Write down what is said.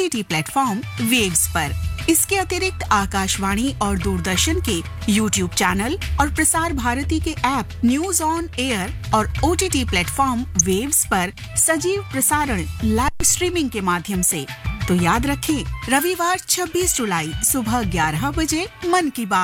OTT platform waves पर। इसके अतिरिक्त आकाशवाणी और दूरदर्शन के YouTube चैनल और प्रसार भारती के ऐप न्यूज ऑन एयर और OTT प्लेटफॉर्म वेव्स पर सजीव प्रसारण लाइव स्ट्रीमिंग के माध्यम से। तो याद रखें, रविवार 26 जुलाई सुबह 11 बजे मन की बात